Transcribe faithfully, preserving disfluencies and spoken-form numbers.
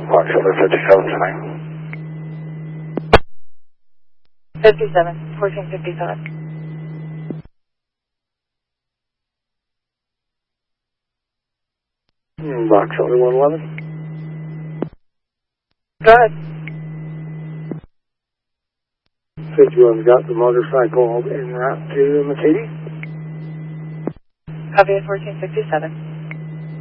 Box Elder fifty-seven tonight. fifty-seven, fourteen fifty-seven. Box Elder one eleven. Go ahead. fifty-one's got the motorcycle en route to Matidi. Copy at fourteen fifty-seven.